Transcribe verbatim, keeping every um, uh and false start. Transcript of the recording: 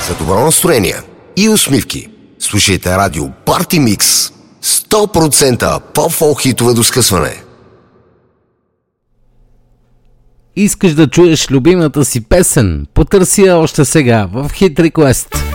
За добро настроение и усмивки слушайте радио Party Mix. сто процента по-фолк хитове до скъсване. Искаш да чуеш любимата си песен? Потърси я още сега в Hit Request.